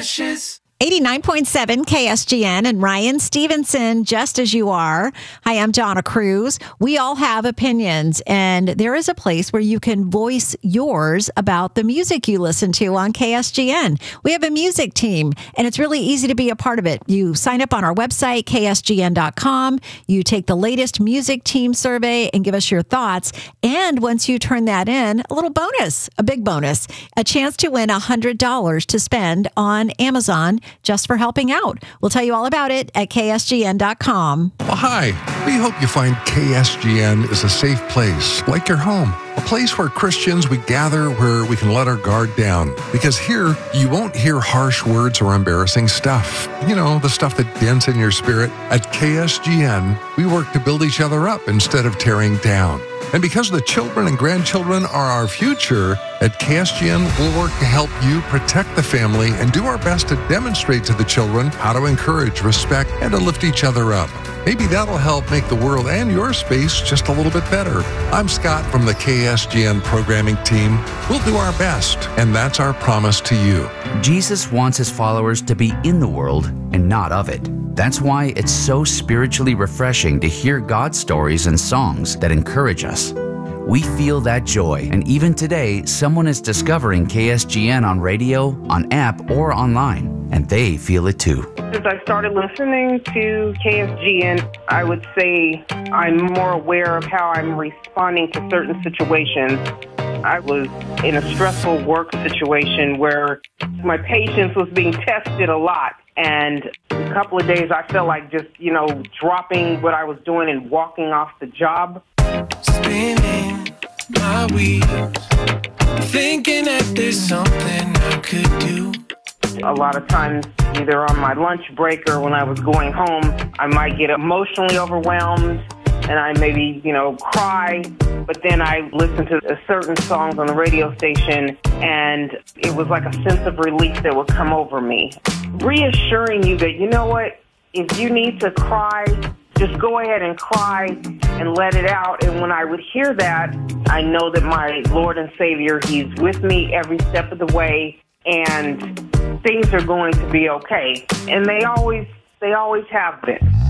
Precious. 89.7 KSGN and Ryan Stevenson, just as you are. Hi, I'm Donna Cruz. We all have opinions, and there is a place where you can voice yours about the music you listen to on KSGN. We have a music team, and it's really easy to be a part of it. You sign up on our website, ksgn.com. You take the latest music team survey and give us your thoughts. And once you turn that in, a little bonus, a big bonus, a chance to win $100 to spend on Amazon just for helping out. We'll tell you all about it at ksgn.com. Well, hi. We hope you find KSGN is a safe place, like your home. A place where Christians, we gather where we can let our guard down. Because here, you won't hear harsh words or embarrassing stuff. You know, the stuff that dents in your spirit. At KSGN, we work to build each other up instead of tearing down. And because the children and grandchildren are our future, at KSGN, we'll work to help you protect the family and do our best to demonstrate to the children how to encourage, respect, and to lift each other up. Maybe that'll help make the world and your space just a little bit better. I'm Scott from the KSGN programming team. We'll do our best, and that's our promise to you. Jesus wants his followers to be in the world and not of it. That's why it's so spiritually refreshing to hear God's stories and songs that encourage us. We feel that joy, and even today, someone is discovering KSGN on radio, on app, or online, and they feel it too. Since I started listening to KSGN, I would say I'm more aware of how I'm responding to certain situations. I was in a stressful work situation where my patience was being tested a lot. And a couple of days I felt like just, dropping what I was doing and walking off the job. Spinning my wheels, thinking that there's something I could do. A lot of times, either on my lunch break or when I was going home, I might get emotionally overwhelmed and I maybe, cry. But then I listened to certain songs on the radio station and it was like a sense of relief that would come over me. Reassuring you that, you know what, if you need to cry, just go ahead and cry and let it out. And when I would hear that, I know that my Lord and Savior, he's with me every step of the way and things are going to be okay. And they always have been.